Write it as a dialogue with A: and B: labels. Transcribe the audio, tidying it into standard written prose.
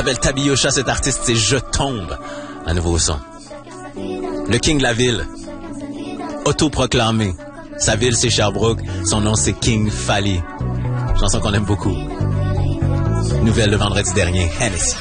A: s'appelle Tabiyosha, cet artiste, c'est Je tombe. Un nouveau son. Le King de la ville. Autoproclamé. Sa ville, c'est Sherbrooke. Son nom, c'est King Fally. Chanson qu'on aime beaucoup. Nouvelle le vendredi dernier. Hennessy.